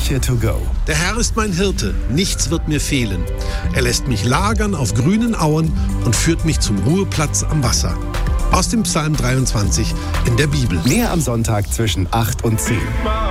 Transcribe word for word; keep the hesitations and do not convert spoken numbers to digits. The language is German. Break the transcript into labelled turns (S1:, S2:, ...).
S1: Kirche to go.
S2: Der Herr ist mein Hirte, nichts wird mir fehlen. Er lässt mich lagern auf grünen Auen und führt mich zum Ruheplatz am Wasser. Aus dem Psalm dreiundzwanzig in der Bibel.
S1: Mehr am Sonntag zwischen acht und zehn.